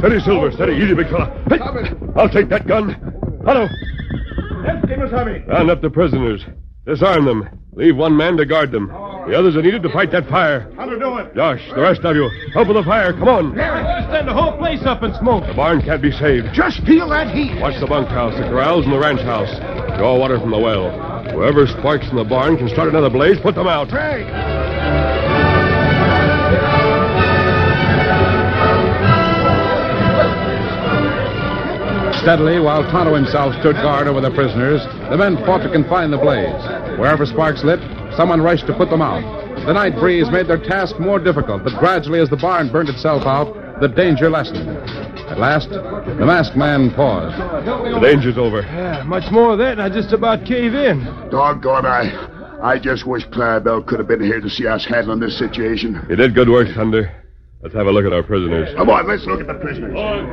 Steady, Silver. Steady. Easy, big fella. Hey, I'll take that gun. Hello. Round up the prisoners. Disarm them. Leave one man to guard them. The others are needed to fight that fire. How to do it? Josh, the rest of you, help with the fire. Come on. Send the whole place up in smoke. The barn can't be saved. Just feel that heat. Watch the bunkhouse, the corrals, and the ranch house. Draw water from the well. Whoever sparks in the barn can start another blaze. Put them out. Hey. Steadily, while Tonto himself stood guard over the prisoners, the men fought to confine the blaze. Wherever sparks lit, someone rushed to put them out. The night breeze made their task more difficult, but gradually as the barn burned itself out, the danger lessened. At last, the masked man paused. The danger's over. Yeah, much more of that, and I just about cave in. Doggone, I just wish Clarabelle could have been here to see us handling this situation. You did good work, Thunder. Let's have a look at our prisoners. Come on, let's look at the prisoners.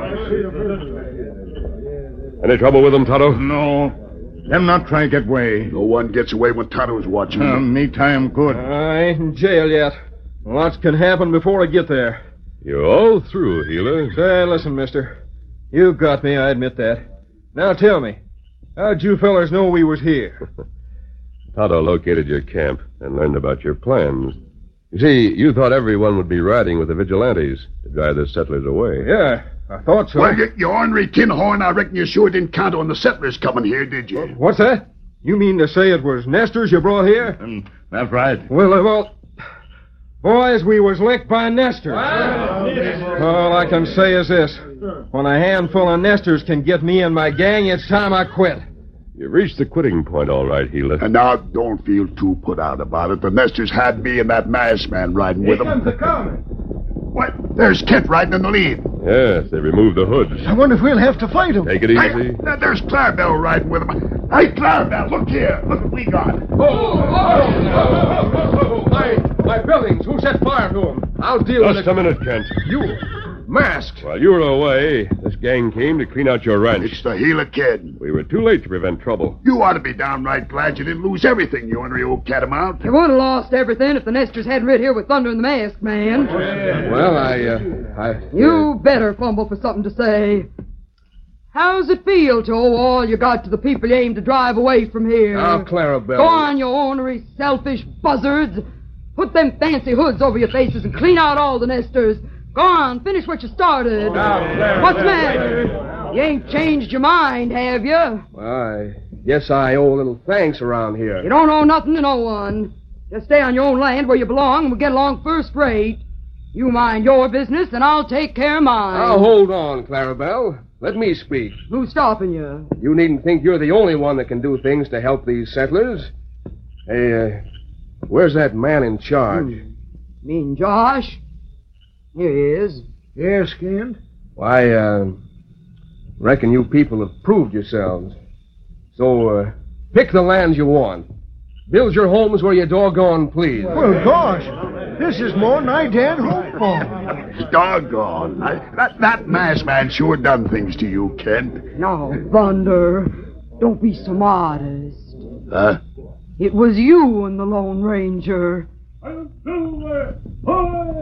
Any trouble with them, Tonto? No. Them not try to get away. No one gets away when Tonto's watching. Me time good. I ain't in jail yet. Lots can happen before I get there. You're all through, Healer. Say, listen, mister. You got me, I admit that. Now tell me, how'd you fellers know we was here? Tonto located your camp and learned about your plans. You see, you thought everyone would be riding with the vigilantes to drive the settlers away. Yeah, I thought so. Well, you ornery tin horn, I reckon you sure didn't count on the settlers coming here, did you? What's that? You mean to say it was nesters you brought here? That's right. Well, boys, we was licked by nesters. All I can say is this. When a handful of nesters can get me and my gang, it's time I quit. You reached the quitting point, all right, Healer. And now, don't feel too put out about it. The nesters had me and that masked man riding with them. What? There's Kent riding in the lead. Yes, they removed the hoods. I wonder if we'll have to fight him. Take it easy. There's Clarabelle riding with him. Hey, Clarabelle, look here. Look what we got. My buildings. Who set fire to them? I'll deal with Just it. a minute, Kent. You, masked. While you were away, this gang came to clean out your ranch. It's the Gila Kid. We were too late to prevent trouble. You ought to be downright glad you didn't lose everything, you ornery old catamount. You would have lost everything if the nesters hadn't rid here with Thunder and the Masked Man. Well, I You better fumble for something to say. How's it feel to owe all you got to the people you aim to drive away from here? Now, Clarabelle. Go on, you ornery, selfish buzzards. Put them fancy hoods over your faces and clean out all the nesters. Go on, finish what you started. What's the matter? You ain't changed your mind, have you? I guess I owe a little thanks around here. You don't owe nothing to no one. Just stay on your own land where you belong and we'll get along first rate. You mind your business and I'll take care of mine. Now, hold on, Clarabelle. Let me speak. Who's stopping you? You needn't think you're the only one that can do things to help these settlers. Hey, where's that man in charge? Mean Josh? Here he is. Yes, Kent? Why, reckon you people have proved yourselves. So, pick the lands you want. Build your homes where you doggone please. Well, gosh, this is more than I dared hope for. Doggone. That masked man sure done things to you, Kent. No, Thunder. Don't be so modest. Huh? It was you and the Lone Ranger.